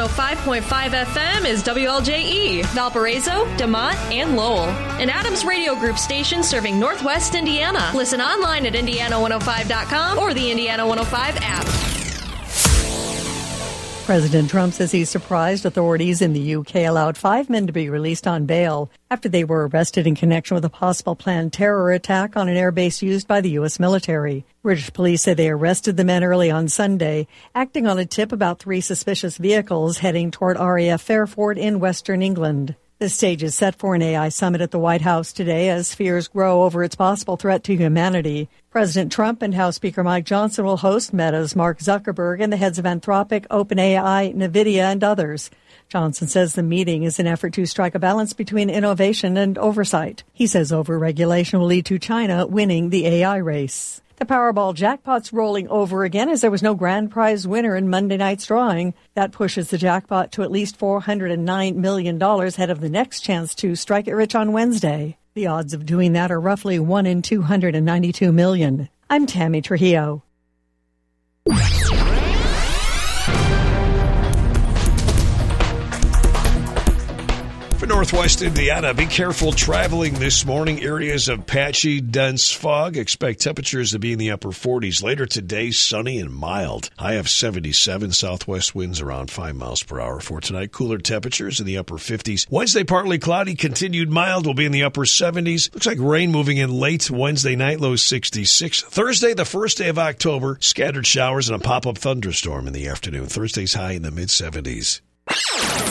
105.5 FM is WLJE, Valparaiso, DeMont, and Lowell. An Adams Radio Group station serving Northwest Indiana. Listen online at Indiana105.com or the Indiana 105 app. President Trump says he's surprised authorities in the UK allowed 5 men to be released on bail after they were arrested in connection with a possible planned terror attack on an airbase used by the U.S. military. British police say they arrested the men early on Sunday, acting on a tip about 3 suspicious vehicles heading toward RAF Fairford in western England. The stage is set for an AI summit at the White House today as fears grow over its possible threat to humanity. President Trump and House Speaker Mike Johnson will host Meta's Mark Zuckerberg and the heads of Anthropic, OpenAI, NVIDIA, and others. Johnson says the meeting is an effort to strike a balance between innovation and oversight. He says overregulation will lead to China winning the AI race. The Powerball jackpot's rolling over again as there was no grand prize winner in Monday night's drawing. That pushes the jackpot to at least $409 million ahead of the next chance to strike it rich on Wednesday. The odds of doing that are roughly 1 in 292 million. I'm Tammy Trujillo. Northwest Indiana, be careful traveling this morning. Areas of patchy, dense fog. Expect temperatures to be in the upper 40s. Later today, sunny and mild. High of 77. Southwest winds around 5 miles per hour. For tonight, cooler temperatures in the upper 50s. Wednesday, partly cloudy. Continued mild will be in the upper 70s. Looks like rain moving in late Wednesday night, low 66. Thursday, the first day of October, scattered showers and a pop-up thunderstorm in the afternoon. Thursday's high in the mid-70s.